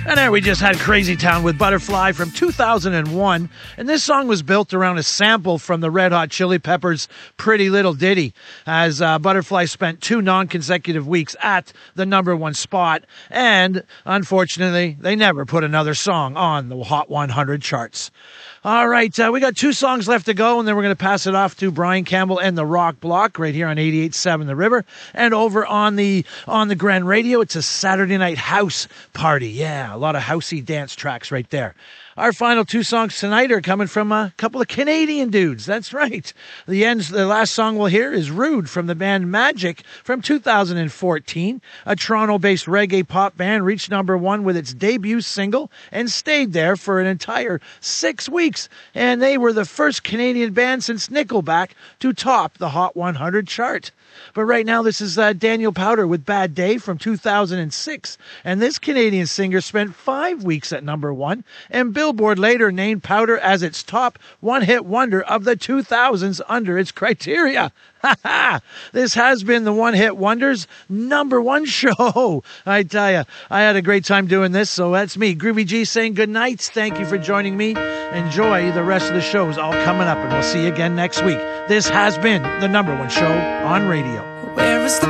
And there we just had Crazy Town with Butterfly from 2001. And this song was built around a sample from the Red Hot Chili Peppers' Pretty Little Ditty, as Butterfly spent 2 non-consecutive weeks at the #1 spot. And unfortunately, they never put another song on the Hot 100 charts. All right, we got 2 songs left to go, and then we're going to pass it off to Brian Campbell and the Rock Block right here on 88.7 The River. And over on the Grand Radio, it's a Saturday night house party. Yeah, a lot of housey dance tracks right there. Our final 2 songs tonight are coming from a couple of Canadian dudes. That's right. The last song we'll hear is Rude from the band Magic from 2014. A Toronto-based reggae pop band reached #1 with its debut single and stayed there for an entire 6 weeks. And they were the first Canadian band since Nickelback to top the Hot 100 chart. But right now, this is Daniel Powter with Bad Day from 2006. And this Canadian singer spent 5 weeks at #1, and Billboard later named Powter as its top one-hit wonder of the 2000s under its criteria. This has been the One Hit Wonders #1 show. I tell you, I had a great time doing this, so that's me, Groovy G, saying good nights. Thank you for joining me. Enjoy the rest of the shows all coming up, and we'll see you again next week. This has been the #1 show on radio. Where is the